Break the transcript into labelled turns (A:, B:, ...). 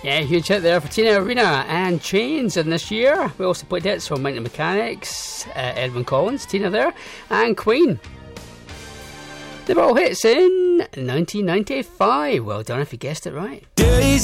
A: Yeah, huge hit there for Tina Arena and Chains in this year. We also played hits from Mountain Mechanics, Edwyn Collins, Tina there, and Queen. They were all hits in 1995. Well done if you guessed it right.